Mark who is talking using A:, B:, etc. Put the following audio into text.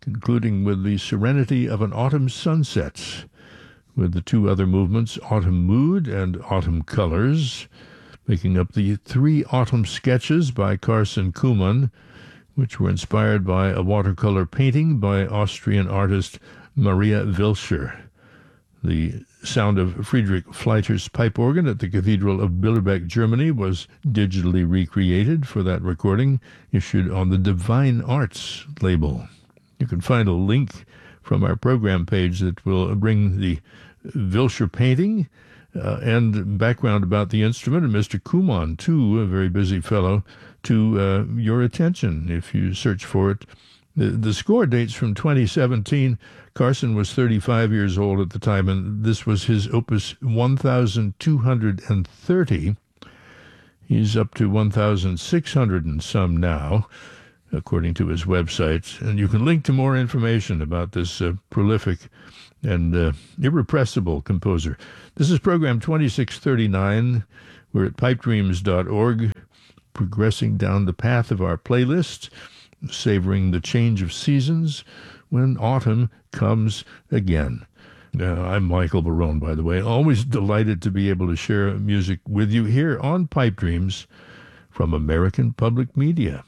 A: concluding with The Serenity of an Autumn Sunset, with the two other movements, Autumn Mood and Autumn Colors, making up the three autumn sketches by Carsten Kuhlmann, which were inspired by a watercolor painting by Austrian artist Maria Wilscher. The sound of Friedrich Fleiter's pipe organ at the Cathedral of Billerbeck, Germany, was digitally recreated for that recording, issued on the Divine Arts label. You can find a link from our program page that will bring the Wilscher painting and background about the instrument, and Mr. Kuhlmann, too, a very busy fellow, to your attention if you search for it. The score dates from 2017. Carsten was 35 years old at the time, and this was his opus 1230. He's up to 1,600 and some now, according to his website. And you can link to more information about this prolific and irrepressible composer. This is program 2639. We're at pipedreams.org, progressing down the path of our playlist, savoring the change of seasons when autumn comes again. I'm Michael Barone, by the way. Always delighted to be able to share music with you here on Pipe Dreams from American Public Media.